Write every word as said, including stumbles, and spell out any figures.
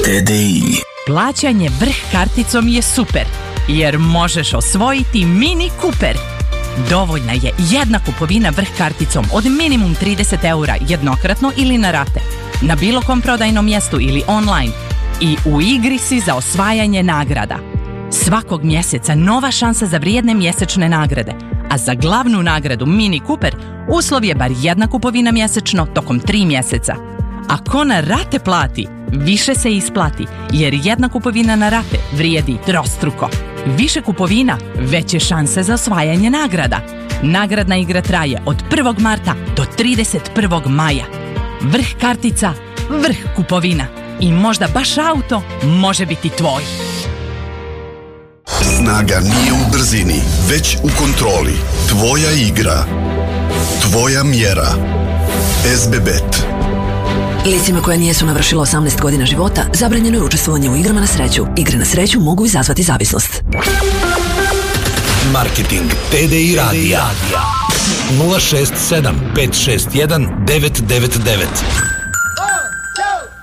T D I. Plaćanje vrh karticom je super, jer možeš osvojiti Mini Cooper. Dovoljna je jedna kupovina vrh karticom od minimum trideset eura jednokratno ili na rate, na bilo kom prodajnom mjestu ili online. I u igri si za osvajanje nagrada. Svakog mjeseca nova šansa za vrijedne mjesečne nagrade, a za glavnu nagradu Mini Cooper uslov je bar jedna kupovina mjesečno tokom tri mjeseca. Ako na rate plati, više se isplati, jer jedna kupovina na rate vrijedi trostruko. Više kupovina, veće šanse za osvajanje nagrada. Nagradna igra traje od prvog marta do trideset prvog maja. Vrh kartica, vrh kupovina. I možda baš auto može biti tvoj. Snaga nije u brzini, već u kontroli. Tvoja igra. Tvoja mjera. S B Bet. Licima koja nijesu navršila osamnaest godina života zabranjeno je učestvovanje u igrama na sreću. Igre na sreću mogu izazvati zavisnost. Marketing T D I radija nula šest sedam pet šest jedan devet devet devet.